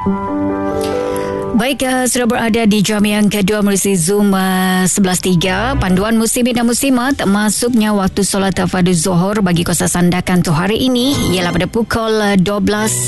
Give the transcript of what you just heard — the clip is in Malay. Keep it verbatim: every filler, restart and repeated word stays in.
Baik, uh, sudah berada di jam yang kedua melalui Zoom uh, sebelas tiga. Panduan muslimin dan muslimat masuknya waktu solat fardu Zuhur bagi kuasa sandakan untuk hari ini ialah pada pukul uh, dua belas